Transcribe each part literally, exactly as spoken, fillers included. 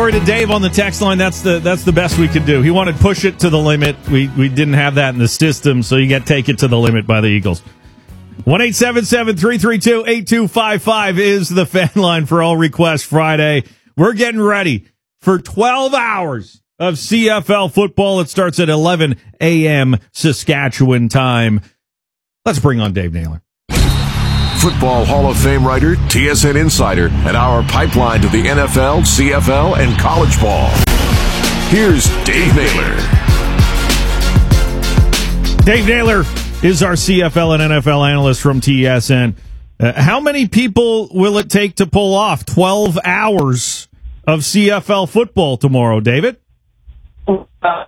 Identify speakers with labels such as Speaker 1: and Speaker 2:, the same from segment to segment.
Speaker 1: To Dave on the text line, that's the that's the best we could do. He wanted push it to the limit. We we didn't have that in the system, so you get take it to the limit by the Eagles. one eight seven seven, three three two, eight two five five is the fan line for All Request Friday. We're getting ready for twelve hours of C F L football. It starts at eleven a.m. Saskatchewan time. Let's bring on Dave Naylor.
Speaker 2: Football Hall of Fame writer, T S N insider, and our pipeline to the N F L, C F L, and college ball. Here's Dave Naylor.
Speaker 1: Dave Naylor is our C F L and N F L analyst from T S N. Uh, how many people will it take to pull off twelve hours of C F L football tomorrow, David?
Speaker 3: Well,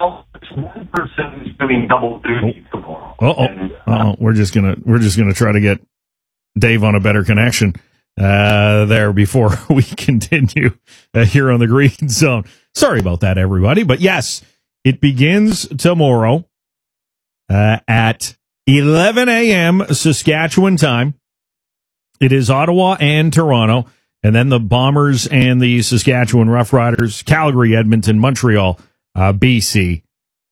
Speaker 3: one person is doing double duty tomorrow.
Speaker 1: Uh-oh.
Speaker 3: And, uh,
Speaker 1: Uh-oh. We're just gonna we're just gonna try to get Dave on a better connection uh, there before we continue uh, here on the Green Zone. Sorry about that, everybody. But yes, it begins tomorrow uh, at eleven a.m. Saskatchewan time. It is Ottawa and Toronto, and then the Bombers and the Saskatchewan Roughriders, Calgary, Edmonton, Montreal, uh, B C.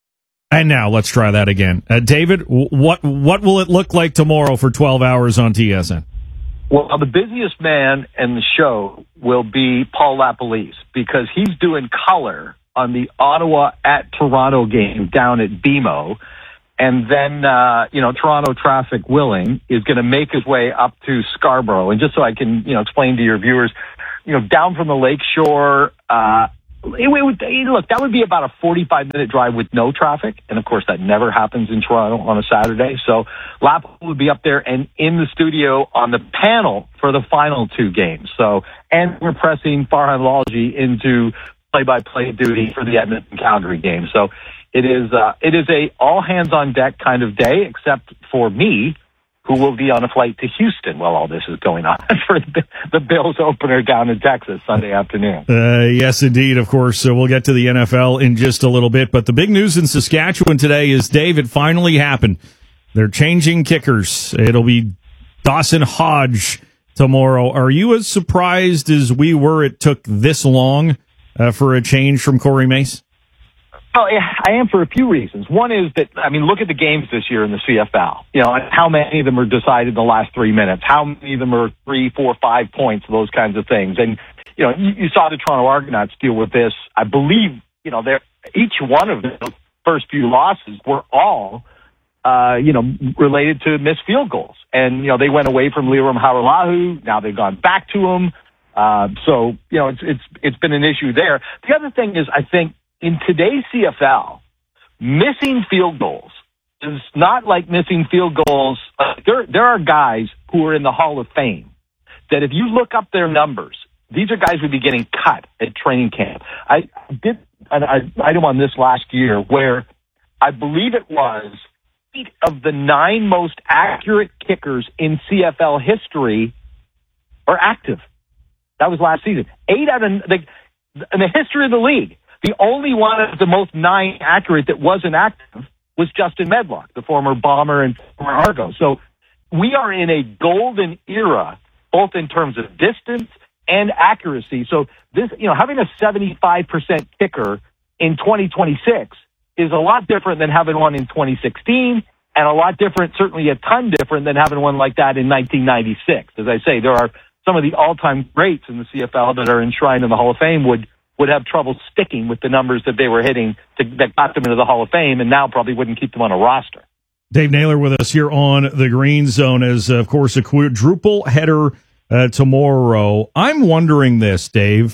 Speaker 1: And now let's try that again. Uh, David, what what will it look like tomorrow for twelve hours on T S N?
Speaker 3: Well, the busiest man in the show will be Paul LaPolice because he's doing color on the Ottawa at Toronto game down at B M O. And then, uh, you know, Toronto traffic willing is going to make his way up to Scarborough. And just so I can, you know, explain to your viewers, you know, down from the lakeshore, uh, It, it would, look, that would be about a forty-five minute drive with no traffic. And of course, that never happens in Toronto on a Saturday. So Lap would be up there and in the studio on the panel for the final two games. So, and we're pressing Farhan Lalji into play by play duty for the Edmonton Calgary game. So it is, uh, it is a all hands on deck kind of day, except for me, who will be on a flight to Houston while all this is going on for the, the Bills opener down in Texas Sunday afternoon.
Speaker 1: Uh, yes, indeed. Of course, so we'll get to the N F L in just a little bit. But the big news in Saskatchewan today is, Dave, it finally happened. They're changing kickers. It'll be Dawson Hodge tomorrow. Are you as surprised as we were it took this long uh, for a change from Corey Mace?
Speaker 3: Oh, yeah, I am for a few reasons. One is that, I mean, look at the games this year in the C F L. You know, how many of them are decided in the last three minutes? How many of them are three, four, five points, those kinds of things? And, you know, you, you saw the Toronto Argonauts deal with this. I believe, you know, they're, each one of the first few losses were all, uh, you know, related to missed field goals. And, you know, they went away from Liram Haralahu. Now they've gone back to him. Uh, so, you know, it's, it's, it's been an issue there. The other thing is, I think, in today's C F L, missing field goals is not like missing field goals. Uh, there, there are guys who are in the Hall of Fame that if you look up their numbers, these are guys who would be getting cut at training camp. I did an, an item on this last year where I believe it was eight of the nine most accurate kickers in C F L history are active. That was last season. Eight out of the, in the history of the league. The only one of the most nine accurate that wasn't active was Justin Medlock, the former Bomber and former Argo. So we are in a golden era, both in terms of distance and accuracy. So this, you know, having a seventy-five percent kicker in twenty twenty-six is a lot different than having one in twenty sixteen, and a lot different, certainly a ton different than having one like that in nineteen ninety-six. As I say, there are some of the all-time greats in the C F L that are enshrined in the Hall of Fame would would have trouble sticking with the numbers that they were hitting to, that got them into the Hall of Fame, and now probably wouldn't keep them on a roster.
Speaker 1: Dave Naylor with us here on the Green Zone as, of course, a quadruple header uh, tomorrow. I'm wondering this, Dave.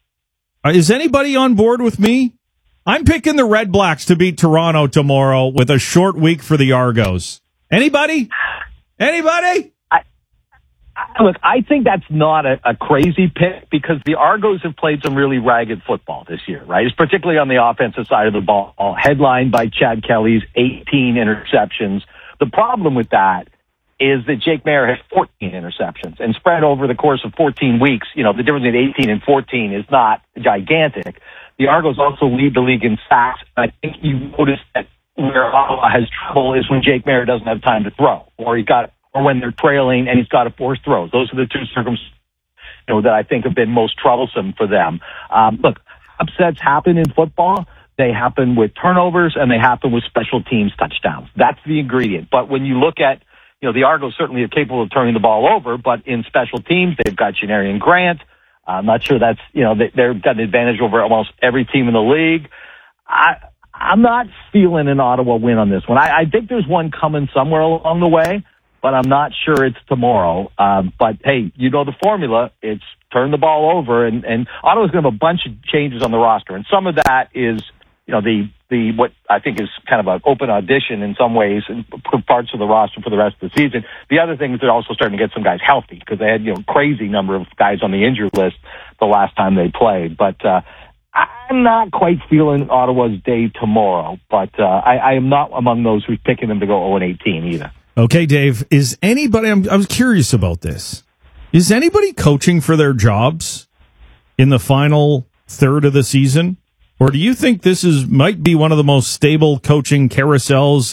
Speaker 1: Uh, is anybody on board with me? I'm picking the Red Blacks to beat Toronto tomorrow with a short week for the Argos. Anybody? Anybody?
Speaker 3: Look, I think that's not a, a crazy pick because the Argos have played some really ragged football this year, right? It's particularly on the offensive side of the ball, headlined by Chad Kelly's eighteen interceptions. The problem with that is that Jake Maier has fourteen interceptions and spread over the course of fourteen weeks. You know, the difference between eighteen and fourteen is not gigantic. The Argos also lead the league in sacks. I think you notice that where Ottawa has trouble is when Jake Maier doesn't have time to throw, or he got or when they're trailing and he's got to force throws. Those are the two circumstances, you know, that I think have been most troublesome for them. Um, look, upsets happen in football, they happen with turnovers and they happen with special teams touchdowns. That's the ingredient. But when you look at, you know, the Argos certainly are capable of turning the ball over, but in special teams, they've got Janarian Grant. I'm not sure that's, you know, they, they've got an advantage over almost every team in the league. I, I'm not feeling an Ottawa win on this one. I, I think there's one coming somewhere along the way, but I'm not sure it's tomorrow. Um, but hey, you know the formula. It's turn the ball over, and, and Ottawa's going to have a bunch of changes on the roster, and some of that is, you know, the, the, what I think is kind of an open audition in some ways and parts of the roster for the rest of the season. The other thing is they're also starting to get some guys healthy because they had, you know, crazy number of guys on the injured list the last time they played. But, uh, I'm not quite feeling Ottawa's day tomorrow, but, uh, I, I am not among those who's picking them to go oh and eighteen either.
Speaker 1: Okay, Dave, is anybody, I'm, I'm curious about this. Is anybody coaching for their jobs in the final third of the season? Or do you think this is might be one of the most stable coaching carousels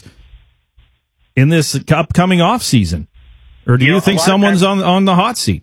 Speaker 1: in this upcoming off season? Or do you, you know, think someone's times, on on the hot seat?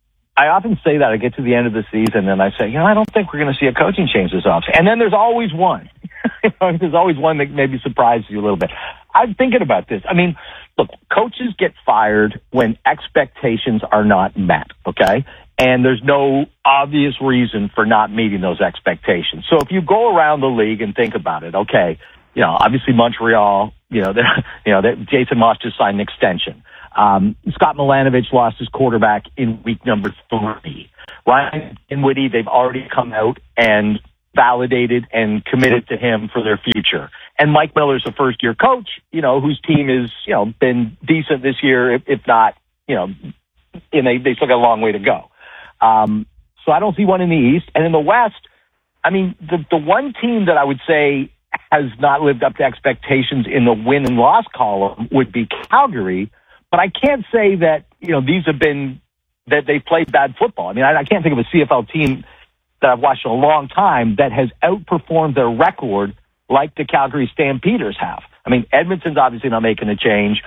Speaker 3: I often say that. I get to the end of the season and I say, you know, I don't think we're going to see a coaching change this offseason. And then there's always one. There's always one that maybe surprises you a little bit. I'm thinking about this. I mean, look, coaches get fired when expectations are not met, okay? And there's no obvious reason for not meeting those expectations. So if you go around the league and think about it, okay, you know, obviously Montreal, you know, you know, Jason Moss just signed an extension. Um, Scott Milanovic lost his quarterback in week number three. Ryan Dinwiddie, they've already come out and validated and committed to him for their future. And Mike Miller's a first-year coach, you know, whose team is, you know, been decent this year, if, if not, you know, and they, they still got a long way to go. Um, so I don't see one in the East. And in the West, I mean, the, the one team that I would say has not lived up to expectations in the win and loss column would be Calgary. But I can't say that, you know, these have been, that they've played bad football. I mean, I, I can't think of a C F L team that I've watched in a long time that has outperformed their record like the Calgary Stampeders have. I mean, Edmonton's obviously not making a change.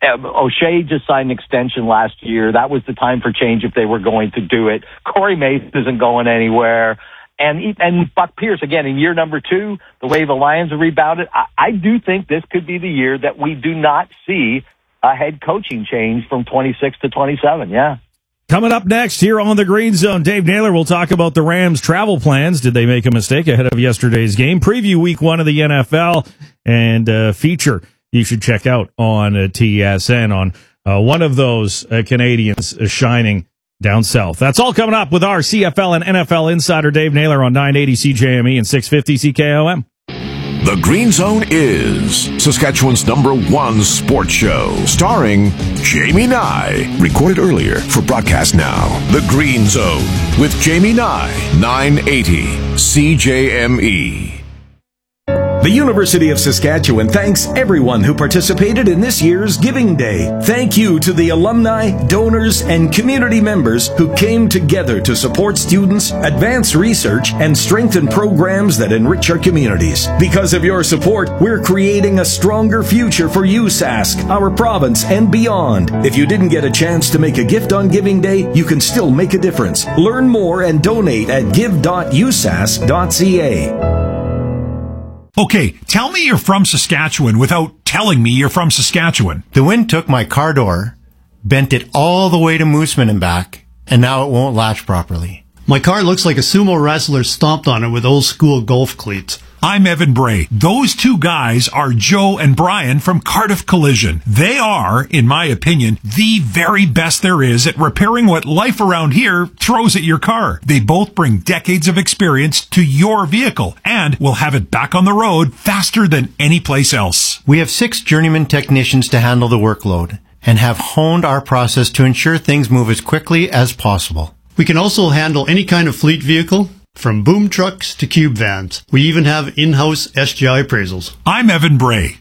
Speaker 3: O'Shea just signed an extension last year. That was the time for change if they were going to do it. Corey Mason isn't going anywhere. And and Buck Pierce, again, in year number two, the way the Lions have rebounded, I, I do think this could be the year that we do not see a head coaching change from twenty-six to twenty-seven, yeah.
Speaker 1: Coming up next here on the Green Zone, Dave Naylor will talk about the Rams' travel plans. Did they make a mistake ahead of yesterday's game? Preview week one of the N F L and uh, feature you should check out on uh, T S N on uh, one of those uh, Canadians uh, shining down south. That's all coming up with our C F L and N F L insider Dave Naylor on nine eighty C J M E and six fifty C K O M.
Speaker 2: The Green Zone is Saskatchewan's number one sports show, starring Jamie Nye. Recorded earlier for broadcast now. The Green Zone with Jamie Nye, nine eighty C J M E.
Speaker 4: The University of Saskatchewan thanks everyone who participated in this year's Giving Day. Thank you to the alumni, donors, and community members who came together to support students, advance research, and strengthen programs that enrich our communities. Because of your support, we're creating a stronger future for U S A S C, our province, and beyond. If you didn't get a chance to make a gift on Giving Day, you can still make a difference. Learn more and donate at give dot u s a s dot c a.
Speaker 5: Okay, tell me you're from Saskatchewan without telling me you're from Saskatchewan.
Speaker 6: The wind took my car door, bent it all the way to Mooseman and back, and now it won't latch properly.
Speaker 7: My car looks like a sumo wrestler stomped on it with old school golf cleats.
Speaker 5: I'm Evan Bray. Those two guys are Joe and Brian from Cardiff Collision. They are, in my opinion, the very best there is at repairing what life around here throws at your car. They both bring decades of experience to your vehicle and will have it back on the road faster than any place else.
Speaker 6: We have six journeyman technicians to handle the workload and have honed our process to ensure things move as quickly as possible.
Speaker 7: We can also handle any kind of fleet vehicle, from boom trucks to cube vans. We even have in-house S G I appraisals.
Speaker 5: I'm Evan Bray.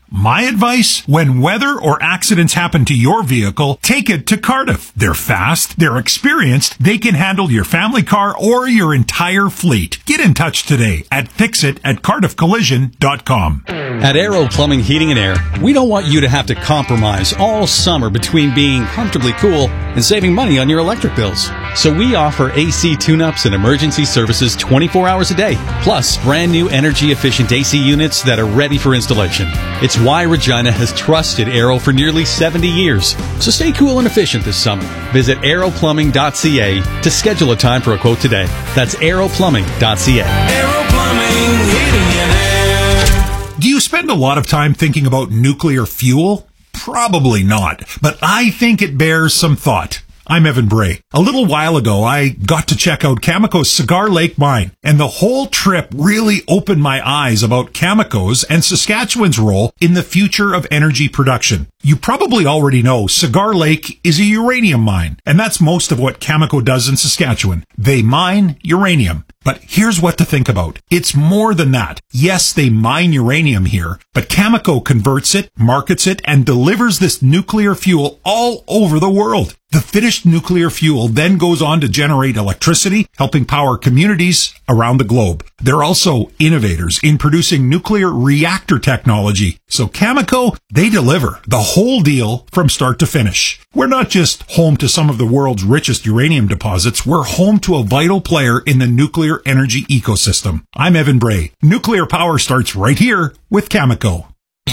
Speaker 5: My advice, when weather or accidents happen to your vehicle, take it to Cardiff. They're fast, they're experienced, they can handle your family car or your entire fleet. Get in touch today at fix it at cardiff collision dot com.
Speaker 8: At Aero Plumbing, Heating and Air, we don't want you to have to compromise all summer between being comfortably cool and saving money on your electric bills. So we offer A C tune-ups and emergency services twenty-four hours a day, plus brand new energy-efficient A C units that are ready for installation. It's why Regina has trusted Aero for nearly seventy years. So stay cool and efficient this summer. Visit aero plumbing dot c a to schedule a time for a quote today. That's aero plumbing dot c a.
Speaker 9: Aero Plumbing, Heating and Air.
Speaker 5: Do you spend a lot of time thinking about nuclear fuel? Probably not, but I think it bears some thought. I'm Evan Bray. A little while ago, I got to check out Cameco's Cigar Lake mine, and the whole trip really opened my eyes about Cameco's and Saskatchewan's role in the future of energy production. You probably already know Cigar Lake is a uranium mine, and that's most of what Cameco does in Saskatchewan. They mine uranium. But here's what to think about. It's more than that. Yes, they mine uranium here, but Cameco converts it, markets it, and delivers this nuclear fuel all over the world. The finished nuclear fuel then goes on to generate electricity, helping power communities around the globe. They're also innovators in producing nuclear reactor technology. So Cameco, they deliver the whole deal from start to finish. We're not just home to some of the world's richest uranium deposits, we're home to a vital player in the nuclear energy ecosystem. I'm Evan Bray. Nuclear power starts right here with Cameco.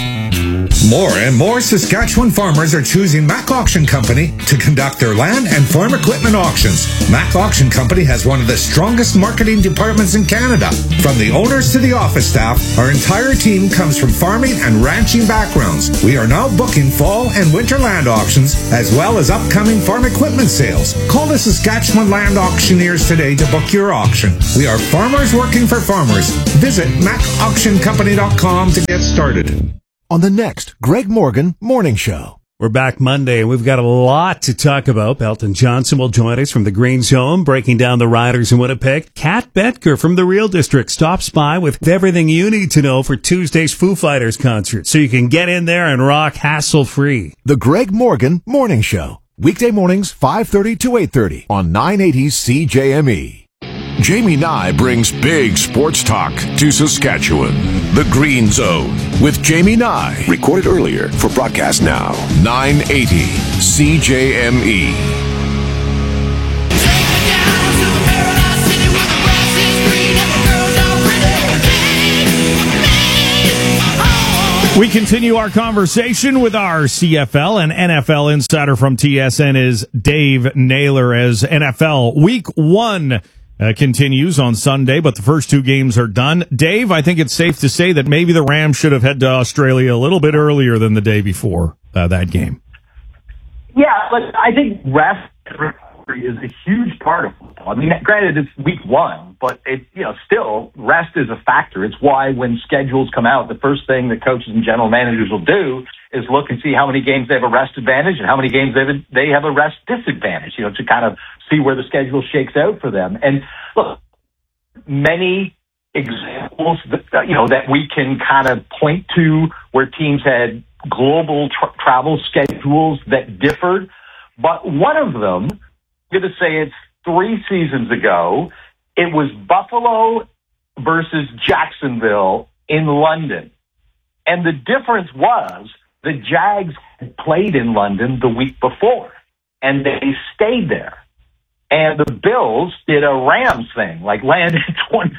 Speaker 10: More and more Saskatchewan farmers are choosing Mac Auction Company to conduct their land and farm equipment auctions. Mac Auction Company has one of the strongest marketing departments in Canada. From the owners to the office staff, our entire team comes from farming and ranching backgrounds. We are now booking fall and winter land auctions, as well as upcoming farm equipment sales. Call the Saskatchewan Land Auctioneers today to book your auction. We are farmers working for farmers. Visit mac auction company dot com to get started.
Speaker 2: On the next Greg Morgan Morning Show.
Speaker 11: We're back Monday, and we've got a lot to talk about. Belton Johnson will join us from the Green Zone, breaking down the Riders in Winnipeg. Kat Betker from the Real District stops by with everything you need to know for Tuesday's Foo Fighters concert, so you can get in there and rock hassle-free.
Speaker 2: The Greg Morgan Morning Show. Weekday mornings, five thirty to eight thirty on nine eighty C J M E. Jamie Nye brings big sports talk to Saskatchewan. The Green Zone with Jamie Nye. Recorded earlier for broadcast now. nine eighty C J M E.
Speaker 1: We continue our conversation with our C F L and N F L insider from T S N is Dave Naylor, as N F L Week One Uh, continues on Sunday, but the first two games are done. Dave, I think it's safe to say that maybe the Rams should have head to Australia a little bit earlier than the day before uh, that game.
Speaker 3: Yeah, but I think rest recovery is a huge part of football. I mean, granted, it's week one, but it, you know, still rest is a factor. It's why when schedules come out, the first thing that coaches and general managers will do is look and see how many games they have a rest advantage and how many games they have a, they have a rest disadvantage, you know, to kind of see where the schedule shakes out for them. And look, many examples that, you know, that we can kind of point to where teams had global tra- travel schedules that differed. But one of them, I'm going to say it's three seasons ago, it was Buffalo versus Jacksonville in London. And the difference was the Jags had played in London the week before, and they stayed there. And the Bills did a Rams thing, like landed twenty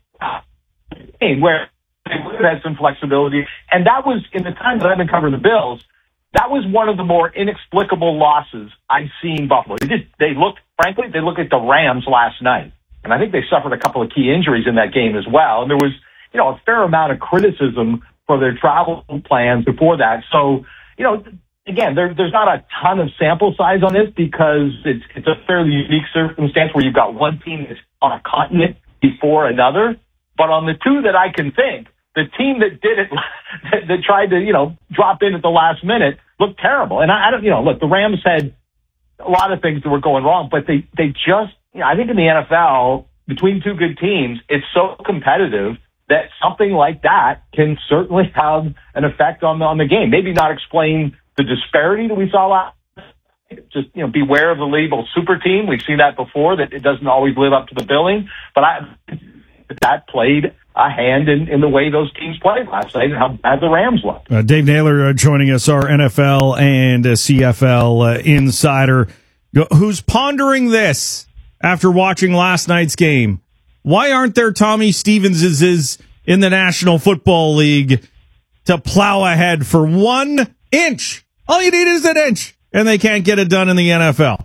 Speaker 3: where they would have had some flexibility. And that was, in the time that I've been covering the Bills, that was one of the more inexplicable losses I've seen Buffalo. They just, they looked, frankly, they looked at the Rams last night. And I think they suffered a couple of key injuries in that game as well. And there was, you know, a fair amount of criticism for their travel plans before that. So, you know, again, there, there's not a ton of sample size on this because it's, it's a fairly unique circumstance where you've got one team that's on a continent before another. But on the two that I can think, the team that did it, that, that tried to, you know, drop in at the last minute looked terrible. And I, I don't, you know, look, the Rams had a lot of things that were going wrong, but they, they just, you know, I think in the N F L, between two good teams, it's so competitive that something like that can certainly have an effect on the, on the game. Maybe not explain the disparity that we saw last. Just, you know, beware of the label super team. We've seen that before, that it doesn't always live up to the billing. But I, that played a hand in, in the way those teams played last night and how bad the Rams looked.
Speaker 1: Uh, Dave Naylor uh, joining us, our N F L and uh, C F L uh, insider, who's pondering this after watching last night's game. Why aren't there Tommy Stevenses in the National Football League to plow ahead for one inch? All you need is an inch. And they can't get it done in the N F L.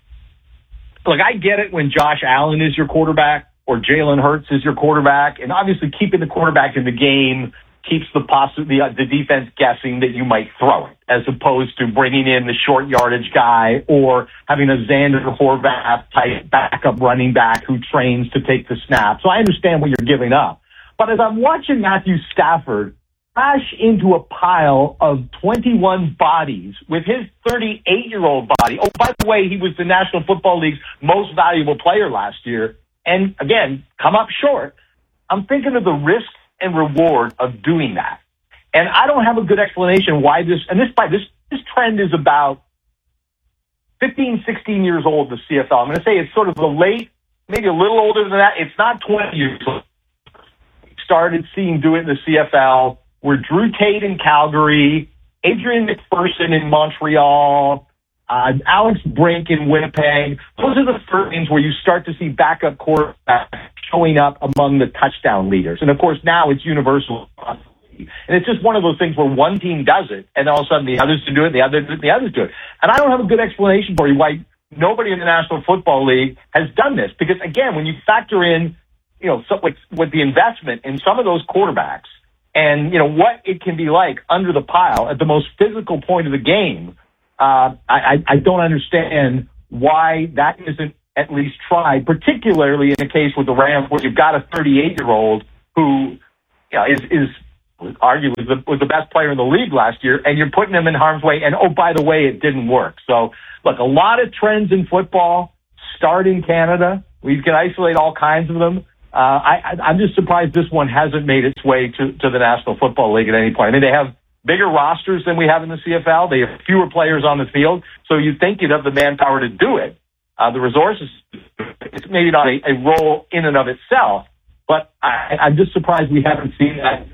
Speaker 3: Look, I get it when Josh Allen is your quarterback or Jalen Hurts is your quarterback, and obviously keeping the quarterback in the game keeps the poss- the, uh, the defense guessing that you might throw it, as opposed to bringing in the short yardage guy or having a Xander Horvath type backup running back who trains to take the snap. So I understand what you're giving up. But as I'm watching Matthew Stafford crash into a pile of twenty-one bodies with his thirty-eight-year-old body. Oh, by the way, he was the National Football League's most valuable player last year. And again, come up short. I'm thinking of the risk and reward of doing that. And I don't have a good explanation why this, and this, by this, this trend is about fifteen, sixteen years old, the C F L. I'm going to say it's sort of the late, maybe a little older than that. It's not twenty years old. Started seeing do it in the C F L. Were Drew Tate in Calgary, Adrian McPherson in Montreal, uh, Alex Brink in Winnipeg. Those are the first things where you start to see backup quarterbacks showing up among the touchdown leaders. And, of course, now it's universal. And it's just one of those things where one team does it, and all of a sudden the others do it, the others, the others do it. And I don't have a good explanation for you why nobody in the National Football League has done this. Because, again, when you factor in, you know, so, with, with the investment in some of those quarterbacks, and, you know, what it can be like under the pile at the most physical point of the game, uh, I, I don't understand why that isn't at least tried, particularly in the case with the Rams where you've got a thirty-eight-year-old who, you know, is, is arguably the, was the best player in the league last year, and you're putting him in harm's way. And, oh, by the way, it didn't work. So, look, a lot of trends in football start in Canada. We can isolate all kinds of them. Uh, I, I'm just surprised this one hasn't made its way to, to the National Football League at any point. I mean, they have bigger rosters than we have in the C F L. They have fewer players on the field, so you'd think you'd have the manpower to do it. Uh, the resources, it's maybe not a, a role in and of itself, but I, I'm just surprised we haven't seen that.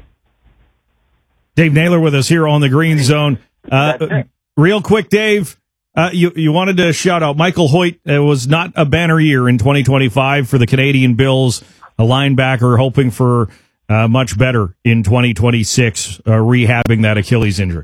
Speaker 1: Dave Naylor with us here on the Green Zone. Uh, real quick, Dave, uh, you, you wanted to shout out Michael Hoyt. It was not a banner year in twenty twenty-five for the Canadian Bills. A linebacker hoping for uh, much better in twenty twenty-six, uh, rehabbing that Achilles injury.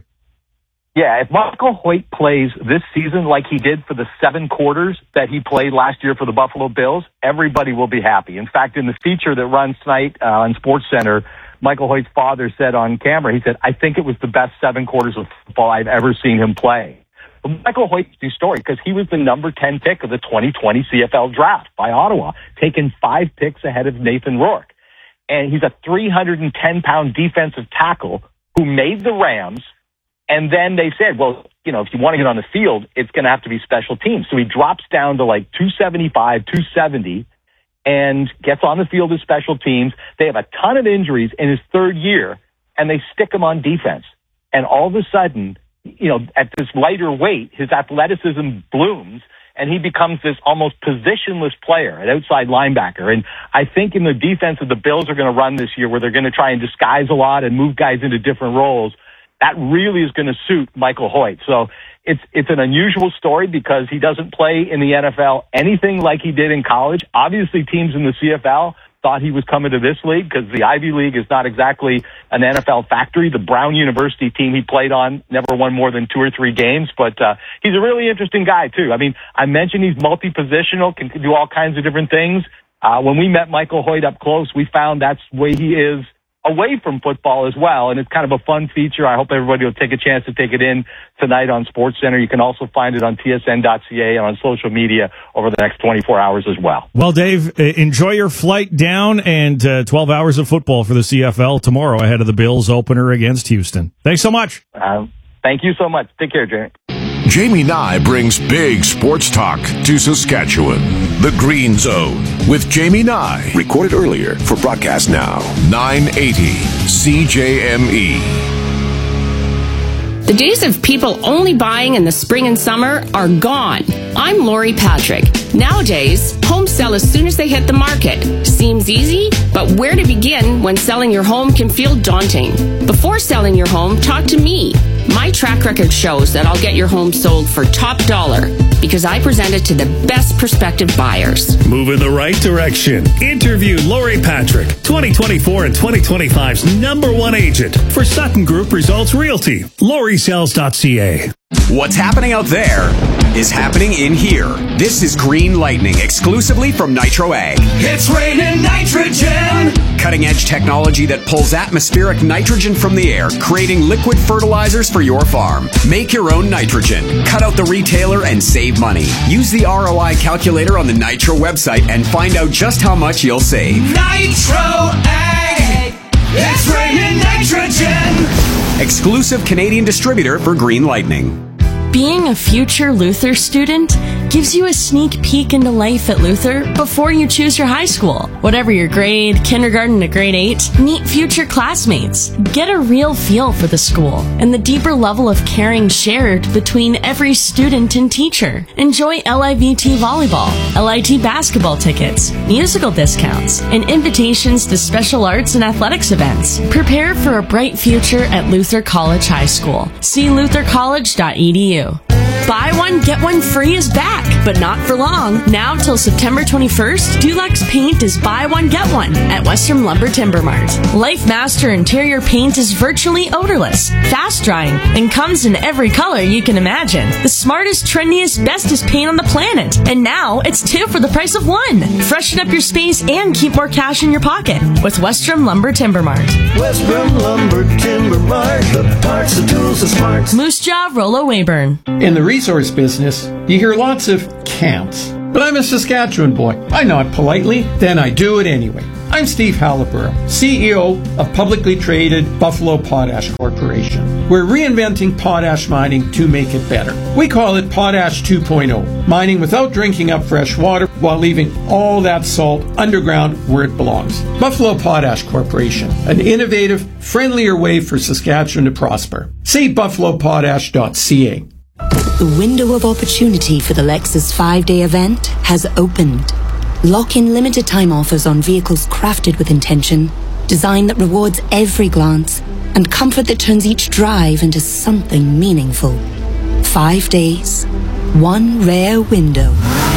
Speaker 3: Yeah, if Michael Hoyt plays this season like he did for the seven quarters that he played last year for the Buffalo Bills, everybody will be happy. In fact, in the feature that runs tonight uh, on SportsCenter, Michael Hoyt's father said on camera, he said, I think it was the best seven quarters of football I've ever seen him play. But Michael Hoyt's new story, because he was the number ten pick of the twenty twenty C F L draft by Ottawa, taken five picks ahead of Nathan Rourke. And he's a three hundred ten pound defensive tackle who made the Rams. And then they said, well, you know, if you want to get on the field, it's going to have to be special teams. So he drops down to like two seventy-five, two seventy, and gets on the field as special teams. They have a ton of injuries in his third year, and they stick him on defense. And all of a sudden, you know, at this lighter weight, his athleticism blooms, and he becomes this almost positionless player, an outside linebacker. And I think in the defense that the Bills are going to run this year, where they're going to try and disguise a lot and move guys into different roles, that really is going to suit Michael Hoyt. So it's it's an unusual story because he doesn't play in the N F L anything like he did in college. Obviously, teams in the C F L thought he was coming to this league because the Ivy League is not exactly an N F L factory. The Brown University team he played on never won more than two or three games, but uh, he's a really interesting guy, too. I mean, I mentioned he's multi-positional, can do all kinds of different things. Uh, when we met Michael Hoyt up close, we found that's the way he is away from football as well, and it's kind of a fun feature. I hope everybody will take a chance to take it in tonight on SportsCenter. You can also find it on T S N dot C A and on social media over the next twenty-four hours as well.
Speaker 1: Well, Dave, enjoy your flight down and uh, twelve hours of football for the C F L tomorrow ahead of the Bills opener against Houston. Thanks so much.
Speaker 3: Um, thank you so much. Take care, Jerry.
Speaker 2: Jamie Nye brings big sports talk to Saskatchewan. The Green Zone with Jamie Nye. Recorded earlier for broadcast now. nine eighty C J M E.
Speaker 12: The days of people only buying in the spring and summer are gone. I'm Lori Patrick. Nowadays, homes sell as soon as they hit the market. Seems easy, but where to begin when selling your home can feel daunting? Before selling your home, talk to me. My track record shows that I'll get your home sold for top dollar because I present it to the best prospective buyers.
Speaker 11: Move in the right direction. Interview Lori Patrick, twenty twenty-four and twenty twenty-five's number one agent for Sutton Group Results Realty. Lori Sells dot C A.
Speaker 13: What's happening out there is happening in here. This is Green Lightning, exclusively from Nitro Ag.
Speaker 9: It's raining nitrogen!
Speaker 13: Cutting-edge technology that pulls atmospheric nitrogen from the air, creating liquid fertilizers for your farm. Make your own nitrogen. Cut out the retailer and save money. Use the R O I calculator on the Nitro website and find out just how much you'll save.
Speaker 9: Nitro Ag! It's raining nitrogen!
Speaker 13: Exclusive Canadian distributor for Green Lightning.
Speaker 12: Being a future Luther student gives you a sneak peek into life at Luther before you choose your high school. Whatever your grade, kindergarten to grade eight, meet future classmates. Get a real feel for the school and the deeper level of caring shared between every student and teacher. Enjoy L I V T volleyball, L I T basketball tickets, musical discounts, and invitations to special arts and athletics events. Prepare for a bright future at Luther College High School. See luther college dot e d u. Buy one, get one free is back, but not for long. Now till September twenty-first, Dulux Paint is buy one, get one at Western Lumber Timber Mart. Life Master Interior Paint is virtually odorless, fast drying, and comes in every color you can imagine. The smartest, trendiest, bestest paint on the planet. And now it's two for the price of one. Freshen up your space and keep more cash in your pocket with Western Lumber Timber Mart.
Speaker 14: Western Lumber Timber Mart, the parts, the tools, the smarts.
Speaker 12: Moose Jaw, Rollo Weyburn.
Speaker 15: In the resource business, you hear lots of can'ts. But I'm a Saskatchewan boy. I nod politely, then I do it anyway. I'm Steve Halliburton, C E O of publicly traded Buffalo Potash Corporation. We're reinventing potash mining to make it better. We call it Potash two point oh, mining without drinking up fresh water while leaving all that salt underground where it belongs. Buffalo Potash Corporation, an innovative, friendlier way for Saskatchewan to prosper. See buffalo potash dot c a.
Speaker 16: The window of opportunity for the Lexus five-day event has opened. Lock in limited time offers on vehicles crafted with intention, design that rewards every glance, and comfort that turns each drive into something meaningful. Five days, one rare window.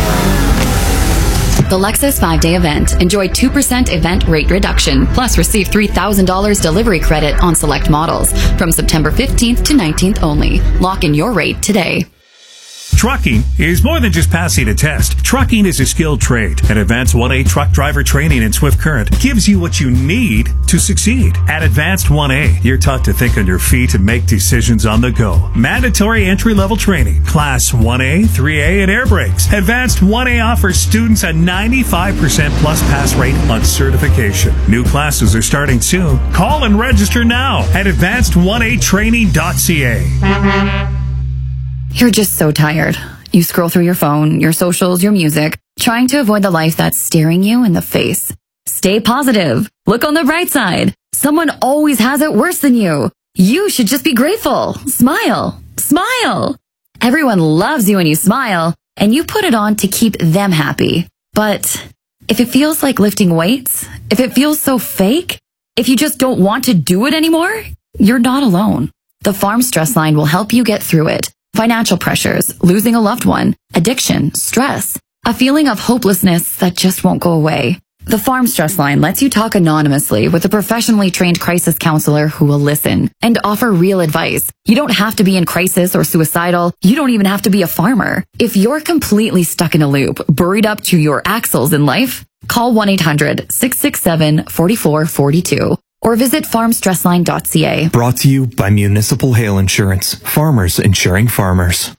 Speaker 17: The Lexus five-day event. Enjoy two percent event rate reduction, plus receive three thousand dollars delivery credit on select models from September fifteenth to nineteenth only. Lock in your rate today.
Speaker 11: Trucking is more than just passing a test. Trucking is a skilled trade, and Advanced one A truck driver training in Swift Current gives you what you need to succeed. At Advanced one A, you're taught to think on your feet and make decisions on the go. Mandatory entry-level training, Class one A, three A, and air brakes. Advanced one A offers students a ninety-five percent plus pass rate on certification. New classes are starting soon. Call and register now at advanced one a training dot c a.
Speaker 17: You're just so tired. You scroll through your phone, your socials, your music, trying to avoid the life that's staring you in the face. Stay positive. Look on the bright side. Someone always has it worse than you. You should just be grateful. Smile. Smile. Everyone loves you when you smile, and you put it on to keep them happy. But if it feels like lifting weights, if it feels so fake, if you just don't want to do it anymore, you're not alone. The Farm Stress Line will help you get through it. Financial pressures, losing a loved one, addiction, stress, a feeling of hopelessness that just won't go away. The Farm Stress Line lets you talk anonymously with a professionally trained crisis counselor who will listen and offer real advice. You don't have to be in crisis or suicidal. You don't even have to be a farmer. If you're completely stuck in a loop, buried up to your axles in life, call one eight hundred, six six seven, four four four two. Or visit farm stress line dot c a.
Speaker 18: Brought to you by Municipal Hail Insurance. Farmers insuring farmers.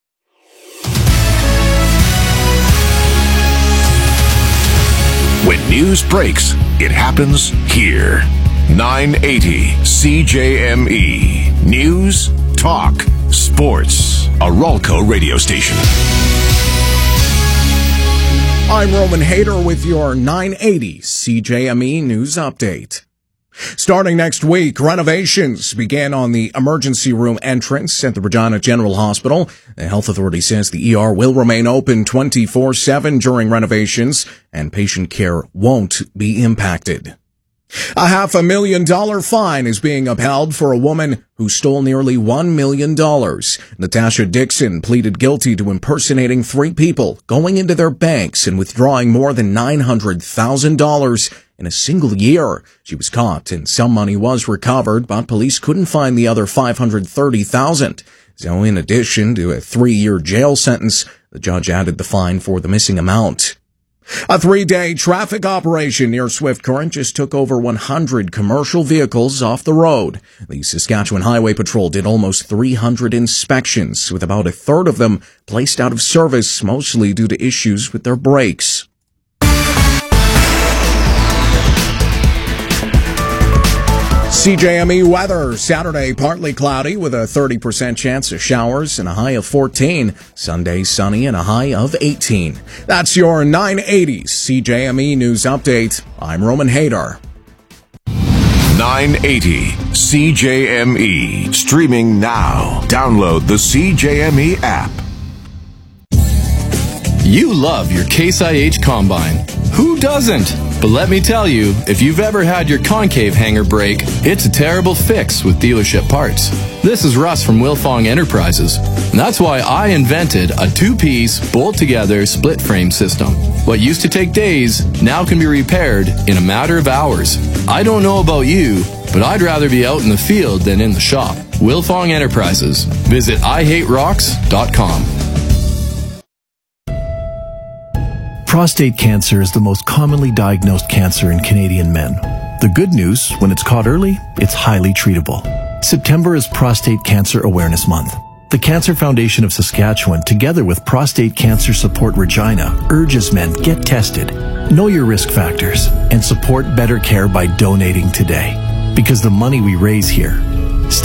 Speaker 2: When news breaks, it happens here. nine eighty C J M E. News, talk, sports. a Ralco radio station.
Speaker 19: I'm Roman Hader with your nine eighty C J M E News Update. Starting next week, renovations began on the emergency room entrance at the Regina General Hospital. The health authority says the E R will remain open twenty-four seven during renovations, and patient care won't be impacted. A half a million dollar fine is being upheld for a woman who stole nearly one million dollars. Natasha Dixon pleaded guilty to impersonating three people, going into their banks and withdrawing more than nine hundred thousand dollars in a single year. She was caught and some money was recovered, but police couldn't find the other five hundred thirty thousand dollars. So in addition to a three-year jail sentence, the judge added the fine for the missing amount. A three-day traffic operation near Swift Current just took over one hundred commercial vehicles off the road. The Saskatchewan Highway Patrol did almost three hundred inspections, with about a third of them placed out of service, mostly due to issues with their brakes. C J M E weather. Saturday, partly cloudy with a thirty percent chance of showers and a high of fourteen. Sunday, sunny and a high of eighteen. That's your nine eighty C J M E News Update. I'm Roman Hader.
Speaker 2: nine eighty C J M E. Streaming now. Download the C J M E app.
Speaker 20: You love your Case I H Combine. Who doesn't? But let me tell you, if you've ever had your concave hanger break, it's a terrible fix with dealership parts. This is Russ from Wilfong Enterprises. And that's why I invented a two-piece, bolt-together, split-frame system. What used to take days now can be repaired in a matter of hours. I don't know about you, but I'd rather be out in the field than in the shop. Wilfong Enterprises. Visit I hate rocks dot com.
Speaker 21: Prostate cancer is the most commonly diagnosed cancer in Canadian men. The good news, when it's caught early, it's highly treatable. September is Prostate Cancer Awareness Month. The Cancer Foundation of Saskatchewan, together with Prostate Cancer Support Regina, urges men get tested, know your risk factors, and support better care by donating today. Because the money we raise here